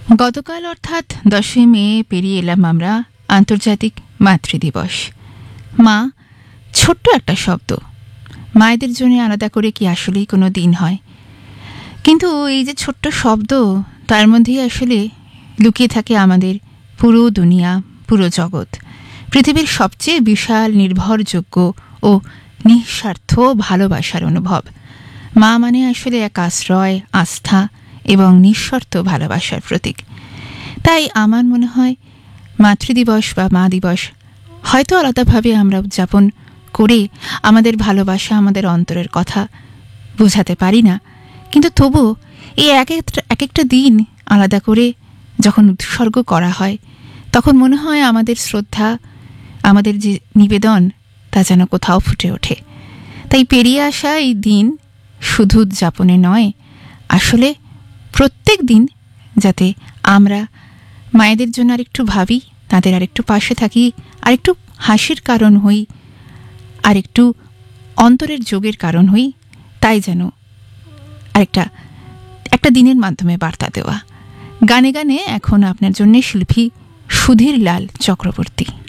গতকাল অর্থাৎ 10ই মে পেরিয়ে এলাম আমরা আন্তর্জাতিক মাতৃদিবস। মা ছোট্ট একটা শব্দ, মায়েদের জন্য আলাদা করে কি আসলেই কোনো দিন হয়? কিন্তু এই যে ছোট্ট শব্দ, তার মধ্যেই আসলে লুকিয়ে থাকে আমাদের পুরো দুনিয়া, পুরো জগৎ, পৃথিবীর সবচেয়ে বিশাল, নির্ভরযোগ্য ও নিঃস্বার্থ ভালোবাসার অনুভব। মা মানে আসলে এক আশ্রয়, আস্থা এবং নিঃস্বার্থ ভালোবাসার প্রতীক। তাই আমার মনে হয় মাতৃদিবস বা মা দিবস হয়তো আলাদাভাবে আমরা উদযাপন করে আমাদের ভালোবাসা, আমাদের অন্তরের কথা বোঝাতে পারি না, কিন্তু তবু এই এক একটা দিন আলাদা করে যখন উৎসর্গ করা হয়, তখন মনে হয় আমাদের শ্রদ্ধা, আমাদের যে নিবেদন, তা যেন কোথাও ফুটে ওঠে। তাই পেরিয়ে আসা এই দিন শুধু উদযাপনে নয়, আসলে প্রত্যেক দিন যাতে আমরা মায়েদের জন্য আরেকটু ভাবি, তাদের আরেকটু পাশে থাকি, আরেকটু হাসির কারণ হই, আরেকটু অন্তরের যোগের কারণ হই, তাই যেন একটা দিনের মাধ্যমে বার্তা দেওয়া। গানে গানে এখন আপনার জন্য শিল্পী সুধীর লাল চক্রবর্তী।